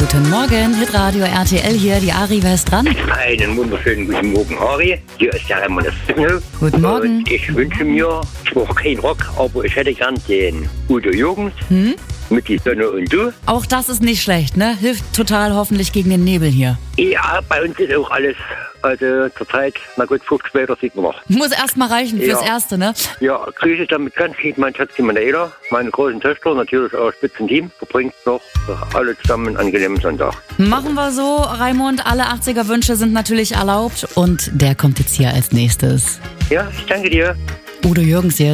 Guten Morgen, Hitradio RTL hier, die Ari, wer ist dran? Einen wunderschönen guten Morgen, Ari. Hier ist der Raimund aus Wittenhof. Guten Morgen. Und ich wünsche mir, ich brauche keinen Rock, aber ich hätte gern den Udo Jürgens mit Die Sonne und Du. Auch das ist nicht schlecht, ne? Hilft total hoffentlich gegen den Nebel hier. Ja, bei uns ist auch alles, also zurzeit, na gut, 50 Meter sieht man noch. Muss erst mal reichen fürs Ja. Erste, ne? Ja, grüße damit ganz lieb mein Schatz, die Manuela, meine großen Töchter, natürlich auch Spitzenteam, verbringt noch alle zusammen einen angenehmen Sonntag. Machen wir so, Raimund, alle 80er-Wünsche sind natürlich erlaubt und der kommt jetzt hier als nächstes. Ja, ich danke dir. Udo Jürgens hier.